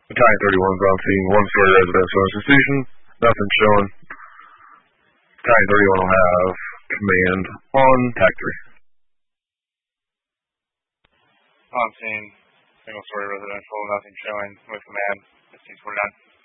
Battalion 31's on scene, one-story residential institution, nothing showing. Battalion 31 will have command on TAC 3. On scene, single-story residential, nothing showing, with command, 1549.